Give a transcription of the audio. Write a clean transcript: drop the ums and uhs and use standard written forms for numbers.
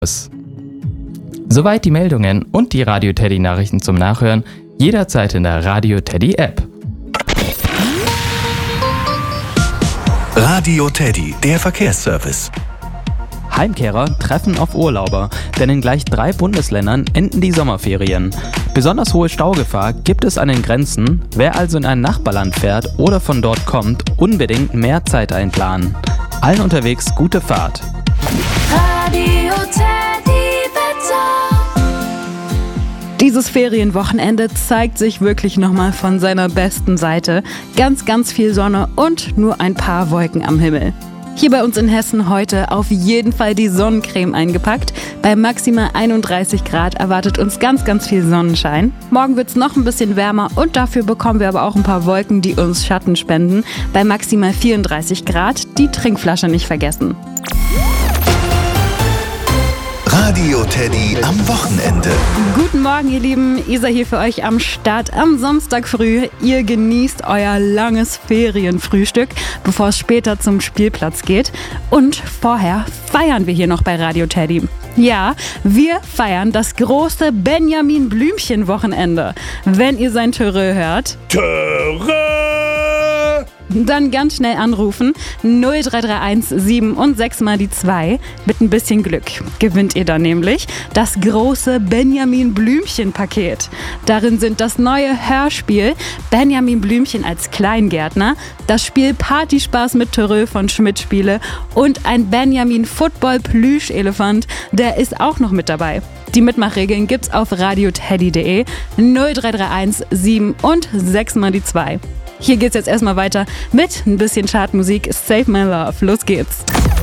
Soweit die Meldungen und die Radio Teddy Nachrichten zum Nachhören, jederzeit in der Radio Teddy App. Radio Teddy, der Verkehrsservice. Heimkehrer treffen auf Urlauber, denn in gleich 3 Bundesländern enden die Sommerferien. Besonders hohe Staugefahr gibt es an den Grenzen. Wer also in ein Nachbarland fährt oder von dort kommt, unbedingt mehr Zeit einplanen. Allen unterwegs gute Fahrt. Radio Teddy Wetter. Dieses Ferienwochenende zeigt sich wirklich nochmal von seiner besten Seite. Ganz, ganz viel Sonne und nur ein paar Wolken am Himmel. Hier bei uns in Hessen heute auf jeden Fall die Sonnencreme eingepackt. Bei maximal 31 Grad erwartet uns ganz, ganz viel Sonnenschein. Morgen wird es noch ein bisschen wärmer und dafür bekommen wir aber auch ein paar Wolken, die uns Schatten spenden. Bei maximal 34 Grad die Trinkflasche nicht vergessen. Radio Teddy am Wochenende. Guten Morgen, ihr Lieben. Isa hier für euch am Start am Samstag früh. Ihr genießt euer langes Ferienfrühstück, bevor es später zum Spielplatz geht. Und vorher feiern wir hier noch bei Radio Teddy. Ja, wir feiern das große Benjamin Blümchen-Wochenende. Wenn ihr sein Törö hört... Dann ganz schnell anrufen, 0331 7 und 6 mal die 2. Mit ein bisschen Glück gewinnt ihr dann nämlich das große Benjamin Blümchen-Paket. Darin sind das neue Hörspiel Benjamin Blümchen als Kleingärtner, das Spiel Partyspaß mit Törö von Schmidt Spiele und ein Benjamin Football Plüschelefant, der ist auch noch mit dabei. Die Mitmachregeln gibt's auf radioteddy.de, 0331 7 und 6 mal die 2. Hier geht's jetzt erstmal weiter mit ein bisschen Chartmusik. Save My Love. Los geht's.